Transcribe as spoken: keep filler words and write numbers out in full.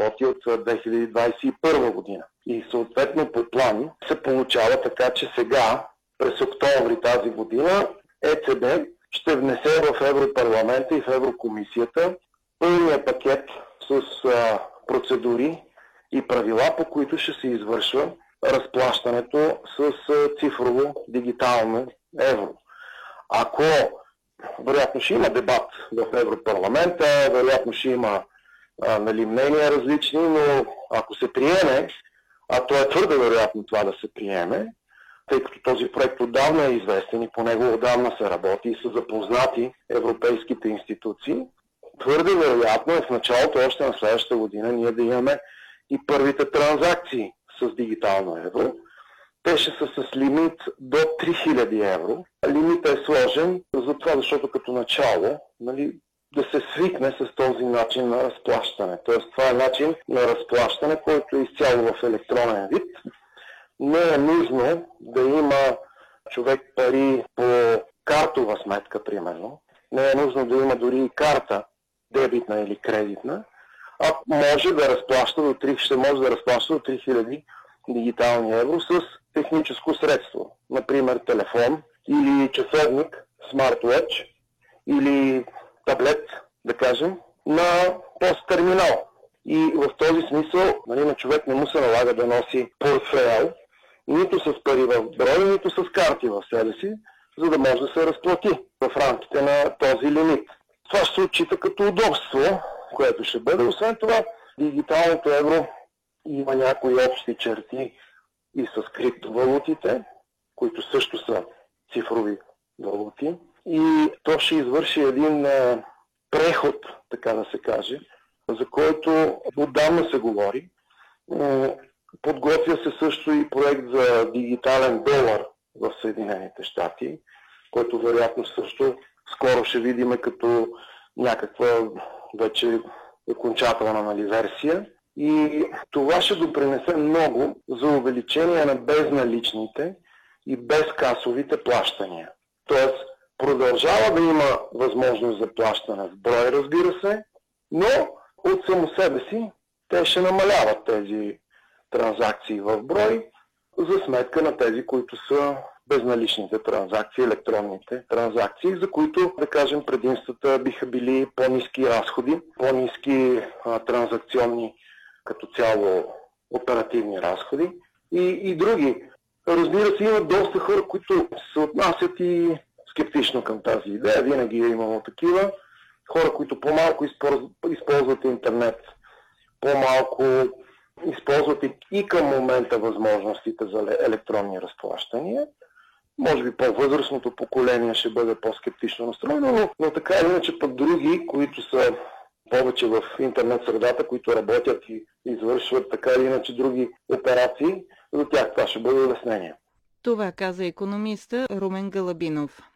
работи от две хиляди двадесет и първа година. И съответно по план се получава така, че сега, през октомври тази година, ЕЦБ ще внесе в Европарламента и в Еврокомисията пълния пакет с а, процедури и правила, по които ще се извършва разплащането с а, цифрово дигитално евро. Ако вероятно ще има дебат в Европарламента, вероятно ще има а, нали, мнения различни, но ако се приеме, а то е твърде вероятно това да се приеме, тъй като този проект отдавна е известен и по него отдавна се работи и са запознати европейските институции, твърде вероятно е в началото още на следващата година ние да имаме и първите транзакции с дигитално евро. Те ще са с лимит до три хиляди евро. Лимитът е сложен, затова, защото като начало, нали, да се свикне с този начин на разплащане. Тоест това е начин на разплащане, който е изцяло в електронен вид. Не е нужно да има човек пари по картова сметка, примерно. Не е нужно да има дори и карта, дебитна или кредитна, а може да разплаща до три, ще може да разплаща до три хиляди дигитални евро с техническо средство. Например, телефон или часовник, смарт-уотч или таблет, да кажем, на пост-терминал. И в този смисъл, нали, на човек не му се налага да носи портфейл, нито с пари в брой, нито с карти в себе си, за да може да се разплати в рамките на този лимит. Това ще се отчита като удобство, което ще бъде. Освен това, дигиталното евро има някои общи черти и с криптовалутите, които също са цифрови валути. И то ще извърши един а, преход, така да се каже, за който отдавна се говори. Подготвя се също и проект за дигитален долар в Съединените щати, който вероятно също скоро ще видим като някаква вече окончателна, нали, версия. И това ще допринесе много за увеличение на безналичните и безкасовите плащания. Тоест, продължава да има възможност за плащане в брой, разбира се, но от само себе си те ще намаляват тези транзакции в брой за сметка на тези, които са безналичните транзакции, електронните транзакции, за които, да кажем, предимствата биха били по-ниски разходи, по-ниски а, транзакционни като цяло оперативни разходи и, и други. Разбира се, има доста хора, които се отнасят и скептично към тази идея. Винаги е имало такива. Хора, които по-малко използват интернет, по-малко използват и към момента възможностите за електронни разплащания. Може би по-възрастното поколение ще бъде по-скептично настроено, но, но така или иначе пък други, които са повече в интернет средата, които работят и извършват така или иначе други операции, за тях това ще бъде улеснение. Това каза икономиста Румен Гълъбинов.